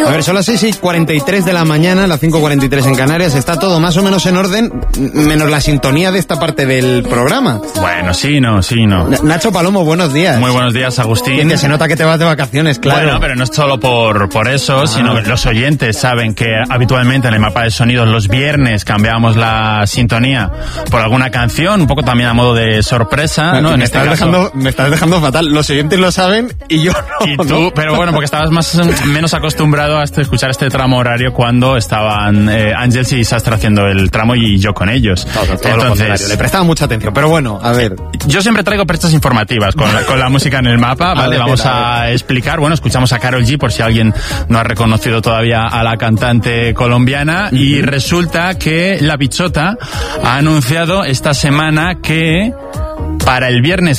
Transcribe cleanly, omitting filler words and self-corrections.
A ver, son las 6:43 de la mañana, las 5:43 en Canarias. Está todo más o menos en orden, menos la sintonía de esta parte del programa. Bueno, sí, no. Nacho Palomo, buenos días. Muy buenos días, Agustín. Que se nota que te vas de vacaciones, claro. Bueno, pero no es solo por eso, sino que los oyentes saben que habitualmente en el mapa de sonidos los viernes cambiamos la sintonía por alguna canción, un poco también a modo de sorpresa, ¿no? Me estás dejando fatal. Los oyentes lo saben y yo no. Y tú, pero bueno, porque estabas menos acostumbrado a escuchar este tramo horario cuando estaban Ángels y Sastre haciendo el tramo y yo con ellos. Todo lo contrario, le prestaba mucha atención, pero bueno, a ver. Yo siempre traigo prestas informativas con la música en el mapa, ¿vale? Vamos a explicar, bueno, escuchamos a Karol G por si alguien no ha reconocido todavía a la cantante colombiana, y resulta que La Bichota ha anunciado esta semana que para el viernes